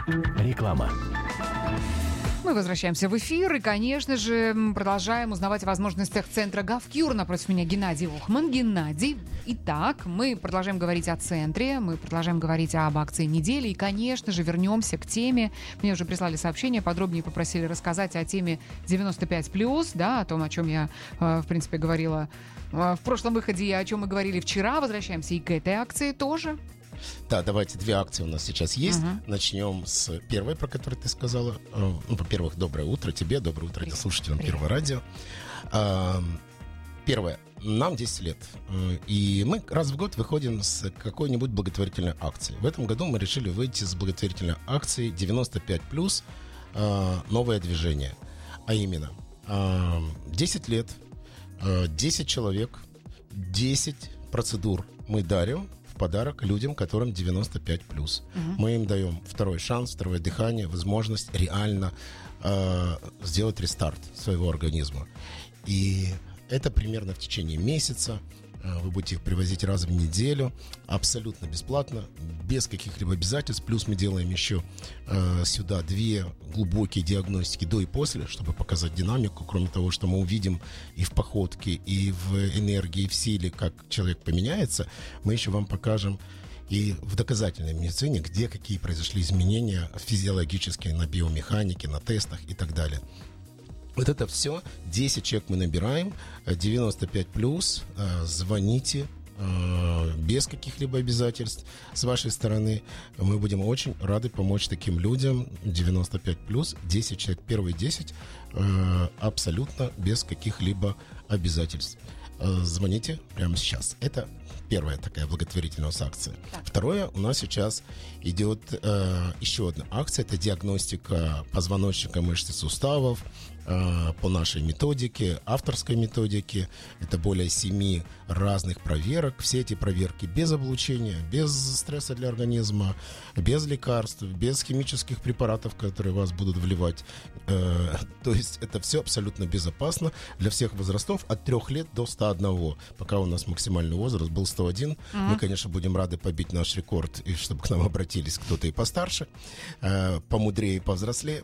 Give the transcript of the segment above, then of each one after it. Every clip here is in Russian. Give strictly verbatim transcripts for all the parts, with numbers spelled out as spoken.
Реклама. Мы возвращаемся в эфир и, конечно же, продолжаем узнавать о возможностях центра GovCure. Напротив меня Геннадий Ухман. Геннадий, итак, мы продолжаем говорить о центре, мы продолжаем говорить об акции недели и, конечно же, вернемся к теме. Мне уже прислали сообщение, подробнее попросили рассказать о теме девяносто пять плюс, да, о том, о чем я, в принципе, говорила в прошлом выходе и о чем мы говорили вчера. Возвращаемся и к этой акции тоже. Да, давайте, две акции у нас сейчас есть. Uh-huh. Начнем с первой, про которую ты сказала. Ну, во-первых, доброе утро тебе, доброе утро радиослушателям Первого радио. Первое. Нам десять лет. И мы раз в год выходим с какой-нибудь благотворительной акцией. В этом году мы решили выйти с благотворительной акцией девяносто пять плюс новое движение. А именно, десять лет, десять человек, десять процедур мы дарим в подарок людям, которым девяносто пять плюс. Uh-huh. Мы им даем второй шанс, второе дыхание, возможность реально э, сделать рестарт своего организма. И это примерно в течение месяца. Э, вы будете их привозить раз в неделю, абсолютно бесплатно, без каких-либо обязательств. Плюс мы делаем еще э, сюда две глубокие диагностики до и после, чтобы показать динамику. Кроме того, что мы увидим и в походке, и в энергии, и в силе, как человек поменяется, мы еще вам покажем и в доказательной медицине, где какие произошли изменения физиологические на биомеханике, на тестах и так далее. Вот это все. десять человек мы набираем, девяносто пять плюс, звоните. Без каких-либо обязательств с вашей стороны. Мы будем очень рады помочь таким людям. девяносто пять плюс, десять человек, первые десять, абсолютно без каких-либо обязательств. Звоните прямо сейчас. Это первая такая благотворительная акция. Так. Второе, у нас сейчас идет э, еще одна акция. Это диагностика позвоночника, мышц и суставов э, по нашей методике, авторской методике. Это более семи разных проверок. Все эти проверки без облучения, без стресса для организма, без лекарств, без химических препаратов, которые вас будут вливать. Э, то есть это все абсолютно безопасно для всех возрастов от трех лет до ста одного. Пока у нас максимальный возраст был сто один. Uh-huh. Мы, конечно, будем рады побить наш рекорд, и чтобы к нам обратились кто-то и постарше, э, помудрее и повзрослее.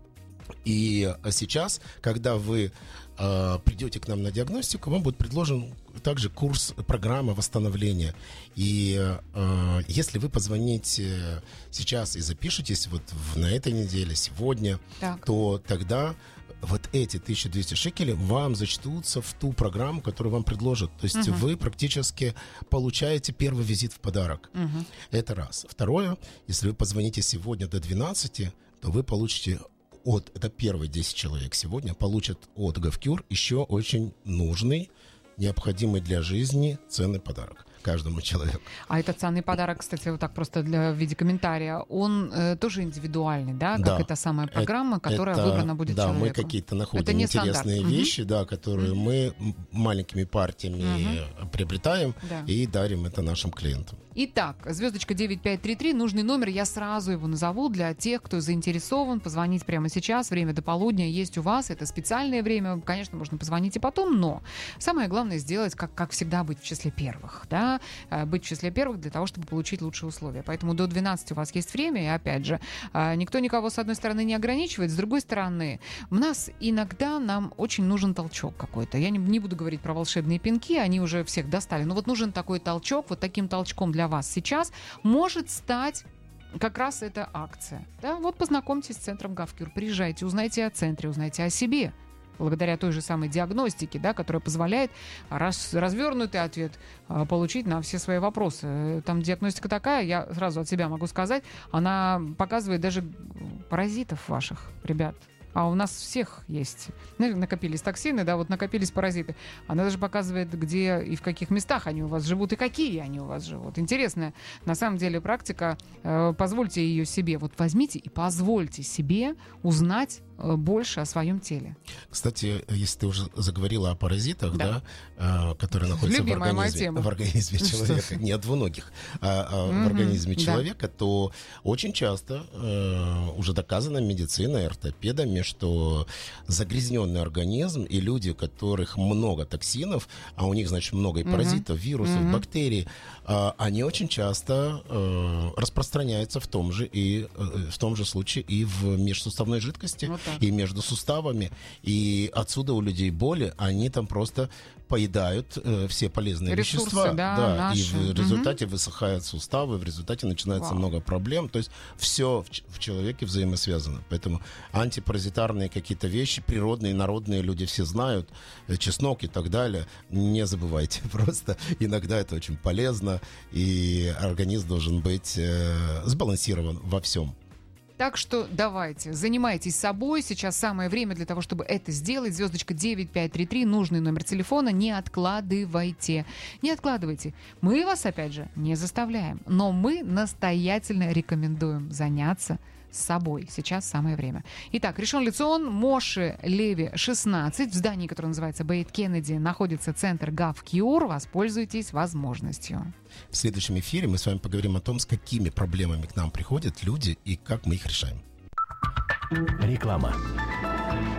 И сейчас, когда вы э, придете к нам на диагностику, вам будет предложен также курс, программа восстановления. И э, если вы позвоните сейчас и запишетесь вот в, на этой неделе, сегодня, так. то тогда вот эти тысяча двести шекелей вам зачтутся в ту программу, которую вам предложат. То есть uh-huh. вы практически получаете первый визит в подарок. Uh-huh. Это раз. Второе, если вы позвоните сегодня до двенадцати, то вы получите от, это первые десять человек сегодня, получат от GovCure еще очень нужный, необходимый для жизни ценный подарок каждому человеку. А этот ценный подарок, кстати, вот так просто для, в виде комментария, он э, тоже индивидуальный, да? Как да. эта самая программа, это, которая это, выбрана будет да, человеку? Да, мы какие-то находим интересные стандарт. вещи, угу. да, которые угу. мы маленькими партиями угу. приобретаем да. и дарим это нашим клиентам. Итак, звездочка девять пять три три, нужный номер, я сразу его назову для тех, кто заинтересован, позвонить прямо сейчас, время до полудня есть у вас, это специальное время, конечно, можно позвонить и потом, но самое главное сделать, как, как всегда, быть в числе первых, да, быть в числе первых для того, чтобы получить лучшие условия. Поэтому до двенадцати у вас есть время, и опять же, никто никого с одной стороны не ограничивает, с другой стороны, у нас иногда нам очень нужен толчок какой-то. Я не, не буду говорить про волшебные пинки, они уже всех достали, но вот нужен такой толчок, вот таким толчком для вас сейчас может стать как раз эта акция. Да? Вот познакомьтесь с центром GovCure, приезжайте, узнайте о центре, узнайте о себе. Благодаря той же самой диагностике, да, которая позволяет раз, развернутый ответ а, получить на все свои вопросы. Там диагностика такая, я сразу от себя могу сказать, она показывает даже паразитов ваших, ребят. А у нас всех есть. Ну, накопились токсины, да, вот накопились паразиты. Она даже показывает, где и в каких местах они у вас живут, и какие они у вас живут. Интересная, на самом деле, практика. Позвольте ее себе. Вот возьмите и позвольте себе узнать больше о своем теле. Кстати, если ты уже заговорила о паразитах, да, да, которые находятся в организме, в организме человека, не о двуногих, а, а в организме человека, да, то очень часто э, уже доказано медициной, ортопедами, что загрязненный организм и люди, у которых много токсинов, а у них, значит, много и паразитов, вирусов, бактерий, э, они очень часто э, распространяются в том же и э, в том же случае и в межсуставной жидкости, вот и между суставами. И отсюда у людей боли, они там просто поедают э, все полезные ресурсы, вещества. Да, да, наши. И в результате угу. высыхают суставы, в результате начинается Вау. много проблем. То есть все в, в человеке взаимосвязано. Поэтому антипаразитарные какие-то вещи, природные, народные, люди все знают, э, чеснок и так далее. Не забывайте. Просто иногда это очень полезно, и организм должен быть э, сбалансирован во всем. Так что давайте, занимайтесь собой. Сейчас самое время для того, чтобы это сделать. Звездочка девять пять три три, нужный номер телефона. Не откладывайте. Не откладывайте. Мы вас, опять же, не заставляем. Но мы настоятельно рекомендуем заняться собой. Сейчас самое время. Итак, Ришон Ле-Цион, Моше Леви, шестнадцать. В здании, которое называется Бейт Кеннеди, находится центр GovCure. Воспользуйтесь возможностью. В следующем эфире мы с вами поговорим о том, с какими проблемами к нам приходят люди и как мы их решаем. Реклама.